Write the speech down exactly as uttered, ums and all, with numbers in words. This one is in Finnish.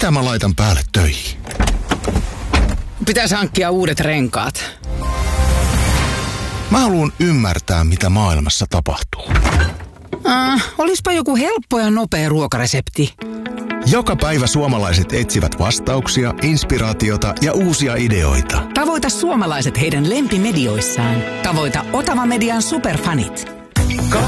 Mitä mä laitan päälle töihin? Pitäisi hankkia uudet renkaat. Mä haluan ymmärtää, mitä maailmassa tapahtuu. Äh, olispa joku helppo ja nopea ruokaresepti. Joka päivä suomalaiset etsivät vastauksia, inspiraatiota ja uusia ideoita. Tavoita suomalaiset heidän lempimedioissaan. Tavoita Otava Median superfanit.